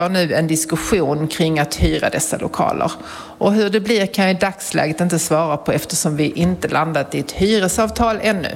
nu en diskussion kring att hyra dessa lokaler. Och hur det blir kan jag i dagsläget inte svara på eftersom vi inte landat i ett hyresavtal ännu.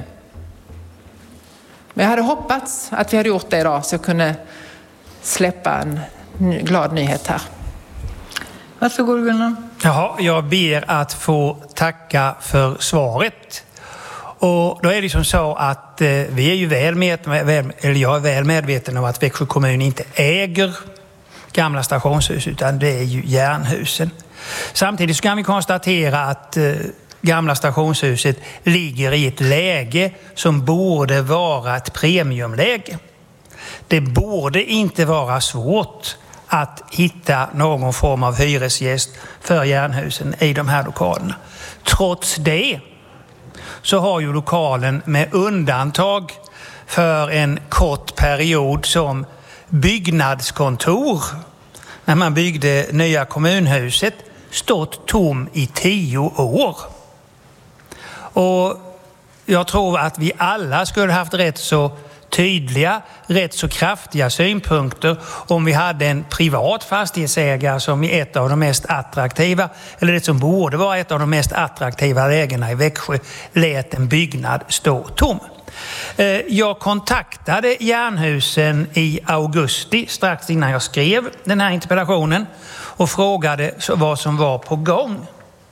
Men jag hade hoppats att vi hade gjort det idag så jag kunde släppa en glad nyhet här. Varsågod Gunnar. Jaha, jag ber att få tacka för svaret. Och då är det som så att vi är ju jag är väl medveten om att Växjö kommun inte äger gamla stationshus utan det är ju Jernhusen. Samtidigt så kan vi konstatera att gamla stationshuset ligger i ett läge som borde vara ett premiumläge. Det borde inte vara svårt att hitta någon form av hyresgäst för Jernhusen i de här lokalerna. Trots det så har ju lokalen med undantag för en kort period som byggnadskontor när man byggde nya kommunhuset stått tom i 10 år. Och jag tror att vi alla skulle haft rätt så tydliga, rätt så kraftiga synpunkter om vi hade en privat fastighetsägare som i ett av de mest attraktiva, eller det som borde vara ett av de mest attraktiva lägena i Växjö, lät en byggnad stå tom. Jag kontaktade Jernhusen i augusti strax innan jag skrev den här interpellationen och frågade vad som var på gång.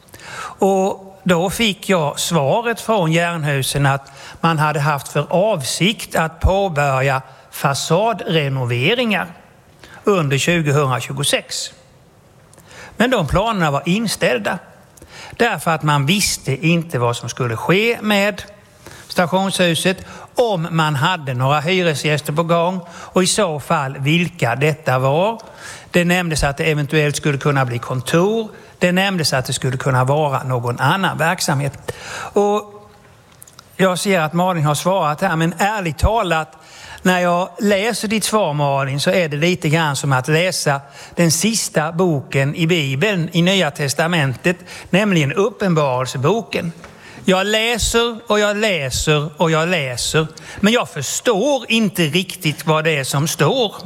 Och då fick jag svaret från Jernhusen att man hade haft för avsikt att påbörja fasadrenoveringar under 2026. Men de planerna var inställda därför att man visste inte vad som skulle ske med stationshuset, om man hade några hyresgäster på gång och i så fall vilka detta var. Det nämndes att det eventuellt skulle kunna bli kontor. Det nämndes att det skulle kunna vara någon annan verksamhet. Och jag ser att Malin har svarat här, men ärligt talat, när jag läser ditt svar Malin så är det lite grann som att läsa den sista boken i Bibeln i Nya Testamentet, nämligen Uppenbarelseboken. Jag läser och jag läser och jag läser, men jag förstår inte riktigt vad det är som står.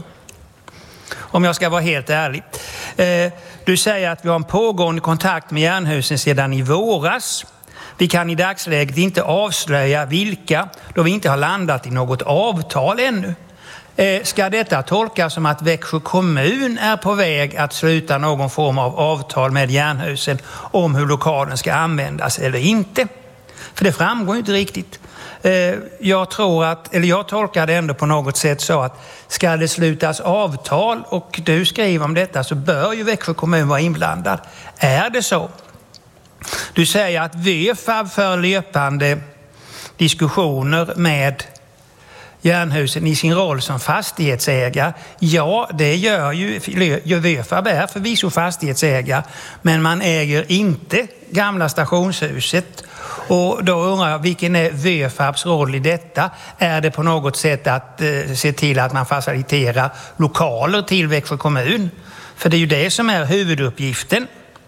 Om jag ska vara helt ärlig. Du säger att vi har en pågående kontakt med Jernhusen sedan i våras. Vi kan i dagsläget inte avslöja vilka, då vi inte har landat i något avtal ännu. Ska detta tolkas som att Växjö kommun är på väg att sluta någon form av avtal med Jernhusen om hur lokalen ska användas eller inte? För det framgår inte riktigt. Jag tolkar det ändå på något sätt så att ska det slutas avtal och du skriver om detta så bör ju Växjö kommun vara inblandad. Är det så? Du säger att VFAB för löpande diskussioner med Jernhusen i sin roll som fastighetsägare. Ja, det gör ju VFAB är förvisso fastighetsägare, men man äger inte gamla stationshuset. Och då undrar jag, vilken är VFABs roll i detta? Är det på något sätt att se till att man faciliterar lokaler till Växjö kommun? För det är ju det som är huvuduppgiften.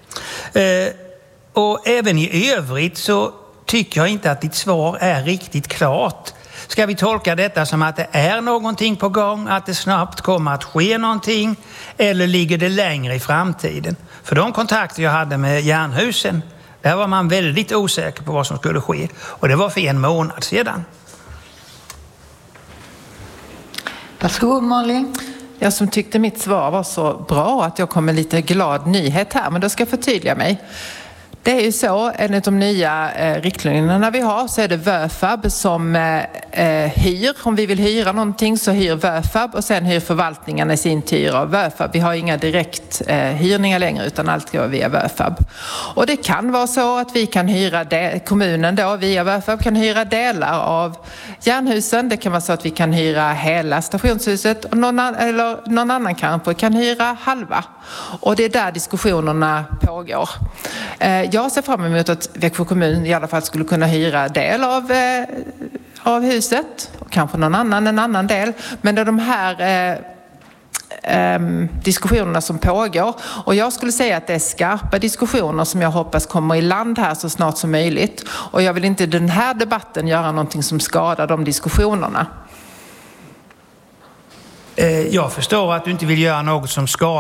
Och även i övrigt så tycker jag inte att ditt svar är riktigt klart. Ska vi tolka detta som att det är någonting på gång, att det snabbt kommer att ske någonting, eller ligger det längre i framtiden? För de kontakter jag hade med Jernhusen, där var man väldigt osäker på vad som skulle ske. Och det var för 1 månad sedan. Varsågod Malin. Jag som tyckte mitt svar var så bra att jag kom med lite glad nyhet här, men då ska jag förtydliga mig. Det är ju så, enligt de nya riktlinjerna vi har så är det VFAB som hyr. Om vi vill hyra någonting så hyr VFAB och sen hyr förvaltningen i sin tur av VFAB. Vi har inga direkt hyrningar längre utan allt går via VFAB. Och det kan vara så att vi kan hyra kommunen då via VFAB kan hyra delar av Jernhusen. Det kan vara så att vi kan hyra hela stationshuset och någon annan kanske kan hyra halva. Och det är där diskussionerna pågår. Jag ser fram emot att Växjö kommun i alla fall skulle kunna hyra del av huset och kanske någon annan en annan del. Men det är de här diskussionerna som pågår och jag skulle säga att det är skarpa diskussioner som jag hoppas kommer i land här så snart som möjligt. Och jag vill inte i den här debatten göra någonting som skadar de diskussionerna. Jag förstår att du inte vill göra något som skadar